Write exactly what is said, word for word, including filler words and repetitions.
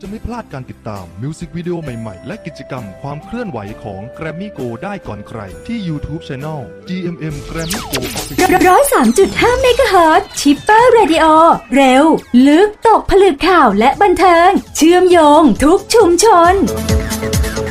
จะไม่พลาดการติดตามมิวสิกวิดีโอใหม่ๆและกิจกรรมความเคลื่อนไหวของ Grammy Go ได้ก่อนใครที่ YouTube Channel จี เอ็ม เอ็ม Grammy Go Official ร้อยสามจุดห้าเมกะเฮิรตซ์ชิปเปอร์เรดิโอเร็วลึกตกผลึกข่าวและบันเทิงเชื่อมโยงทุกชุมชน